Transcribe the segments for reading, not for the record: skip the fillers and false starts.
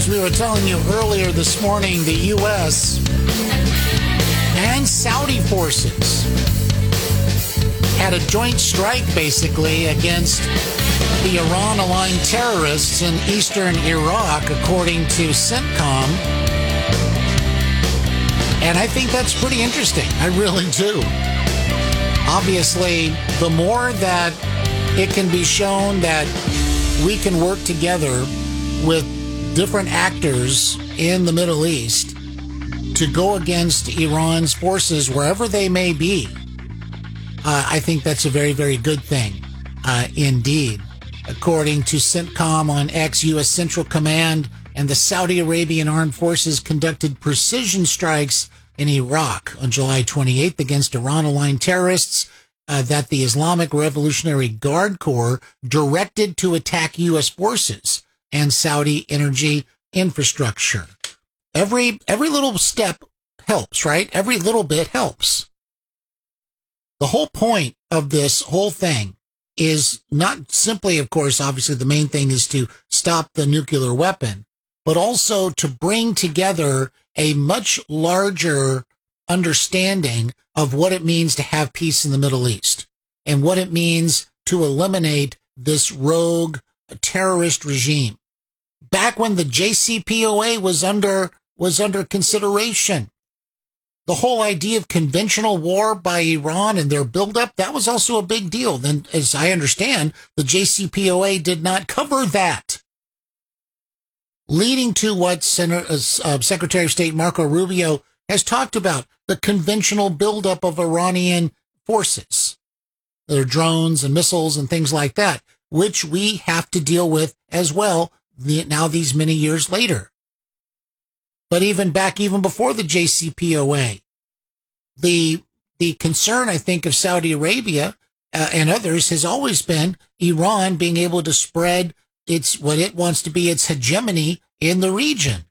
As we were telling you earlier this morning, the U.S. and Saudi forces had a joint strike, basically, against the Iran-aligned terrorists in eastern Iraq, according to CENTCOM. And I think that's pretty interesting. I really do. Obviously, the more that it can be shown that we can work together with different actors in the Middle East to go against Iran's forces, wherever they may be, I think that's a very, very good thing, indeed. According to CENTCOM on X, U.S. Central Command and the Saudi Arabian Armed Forces conducted precision strikes in Iraq on July 28th against Iran-aligned terrorists that the Islamic Revolutionary Guard Corps directed to attack U.S. forces and Saudi energy infrastructure. Every little step helps, right? Every little bit helps. The whole point of this whole thing is not simply, of course, obviously the main thing is to stop the nuclear weapon, but also to bring together a much larger understanding of what it means to have peace in the Middle East and what it means to eliminate this rogue terrorist regime. Back when the JCPOA was under consideration, the whole idea of conventional war by Iran and their buildup, that was also a big deal. Then, as I understand, the JCPOA did not cover that, leading to what Secretary of State Marco Rubio has talked about, the conventional buildup of Iranian forces, their drones and missiles and things like that, which we have to deal with as well now these many years later. But even before the JCPOA, the concern, I think, of Saudi Arabia and others has always been Iran being able to spread what it wants to be its hegemony in the region.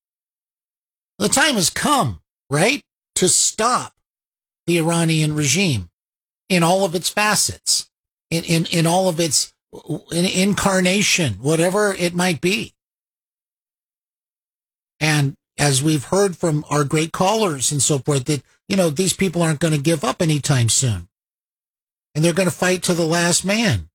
The time has come, right, to stop the Iranian regime in all of its facets, in all of its incarnation, whatever it might be. And as we've heard from our great callers and so forth, that, these people aren't going to give up anytime soon. And they're going to fight to the last man.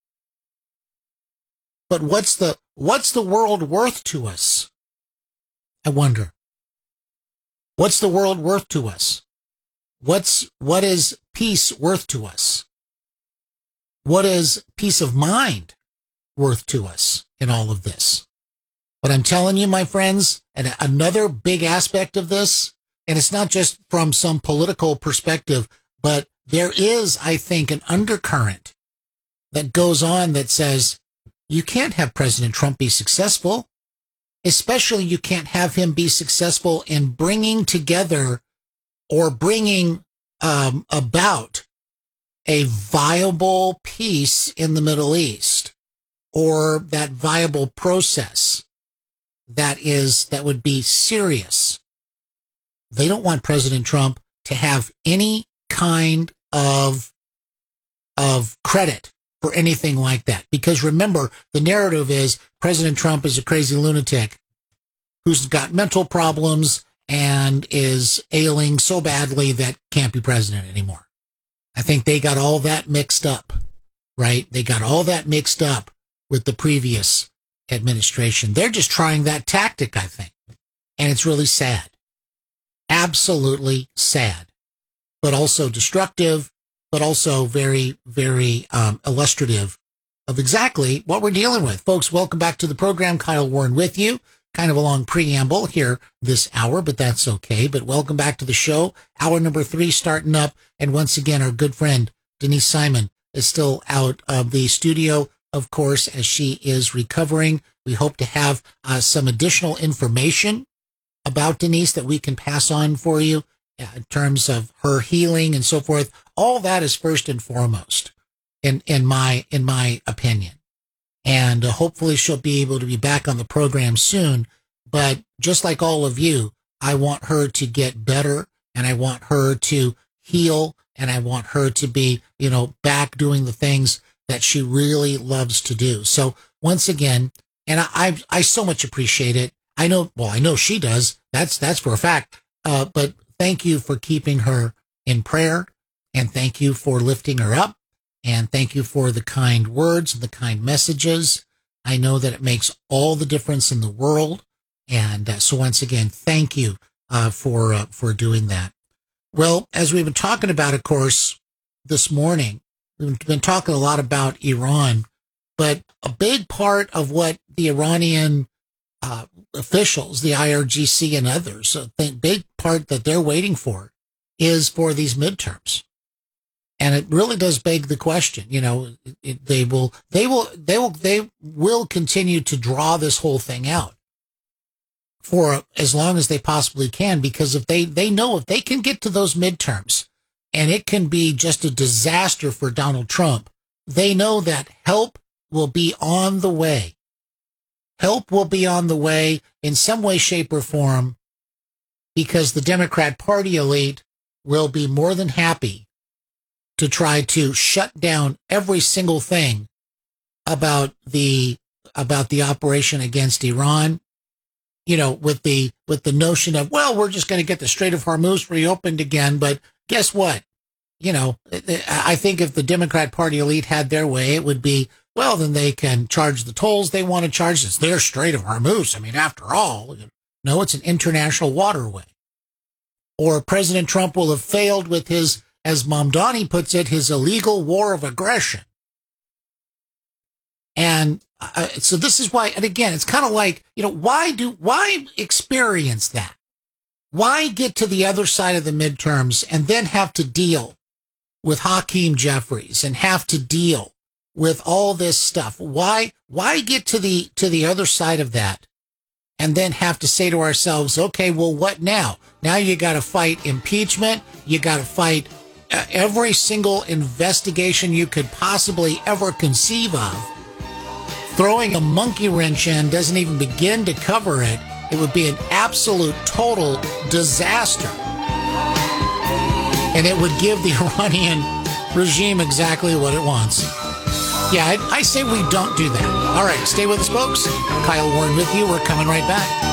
But what's the world worth to us? I wonder. What's the world worth to us? What is peace worth to us? What is peace of mind worth to us in all of this? But I'm telling you, my friends, and another big aspect of this, and it's not just from some political perspective, but there is, I think, an undercurrent that goes on that says you can't have President Trump be successful. Especially you can't have him be successful in bringing together or bringing about a viable peace in the Middle East, or that viable process that would be serious. They don't want President Trump to have any kind of credit for anything like that. Because remember, the narrative is President Trump is a crazy lunatic who's got mental problems and is ailing so badly that can't be president anymore. I think they got all that mixed up, right? They got all that mixed up with the previous administration. They're just trying that tactic, I think. And it's really sad. Absolutely sad. But also destructive, but also very, very illustrative of exactly what we're dealing with. Folks, welcome back to the program. Kyle Warren with you. Kind of a long preamble here this hour, but that's okay. But welcome back to the show. Hour number 3 starting up. And once again, our good friend, Denise Simon, is still out of the studio, of course, as she is recovering. We hope to have some additional information about Denise that we can pass on for you in terms of her healing and so forth. All that is first and foremost, in my opinion. And hopefully she'll be able to be back on the program soon. But just like all of you, I want her to get better, and I want her to heal, and I want her to be, back doing the things that she really loves to do. So once again, and I so much appreciate it. I know she does. That's for a fact. But thank you for keeping her in prayer, and thank you for lifting her up, and thank you for the kind words and the kind messages. I know that it makes all the difference in the world. And so once again, thank you for doing that. Well, as we've been talking about, of course, this morning, we've been talking a lot about Iran, but a big part of what the Iranian officials, the IRGC and others, the big part that they're waiting for is for these midterms. And it really does beg the question, they will continue to draw this whole thing out for as long as they possibly can, because if they know if they can get to those midterms and it can be just a disaster for Donald Trump, they know that help will be on the way. Help will be on the way in some way, shape, or form, because the Democrat Party elite will be more than happy to try to shut down every single thing about the operation against Iran, with the notion of, well, we're just going to get the Strait of Hormuz reopened again. But guess what? I think if the Democrat Party elite had their way, it would be, well, then they can charge the tolls they want to charge. It's their Strait of Hormuz. I mean, after all, no, it's an international waterway. Or President Trump will have failed with his, as Mamdani puts it, his illegal war of aggression. And so this is why, and again, it's kind of like, why experience that? Why get to the other side of the midterms and then have to deal with Hakeem Jeffries and have to deal with all this stuff? Why get to the other side of that and then have to say to ourselves, okay, well, what now? Now you got to fight impeachment. You got to fight every single investigation you could possibly ever conceive of. Throwing a monkey wrench in doesn't even begin to cover it. It would be an absolute total disaster. And it would give the Iranian regime exactly what it wants. Yeah, I say we don't do that. All right, stay with us, folks. Kyle Warren with you. We're coming right back.